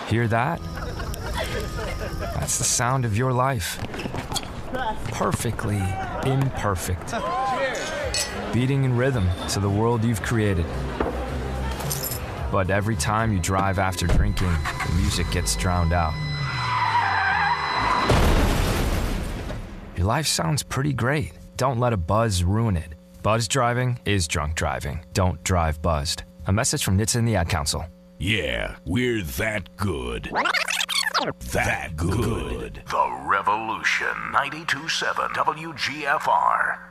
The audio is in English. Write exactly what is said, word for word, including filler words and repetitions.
Hear that? That's the sound of your life. Perfectly imperfect. Beating in rhythm to the world you've created. But every time you drive after drinking, the music gets drowned out. Your life sounds pretty great. Don't let a buzz ruin it. Buzz driving is drunk driving. Don't drive buzzed. A message from N H T S A and the Ad Council. Yeah, we're that good. That good. The Revolution. ninety-two point seven W G F R.